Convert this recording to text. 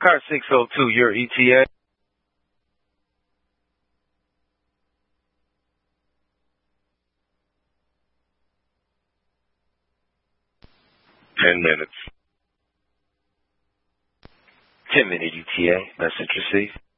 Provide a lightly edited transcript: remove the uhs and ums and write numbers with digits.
Car 602, your ETA. 10 minutes. 10-minute ETA. Message received.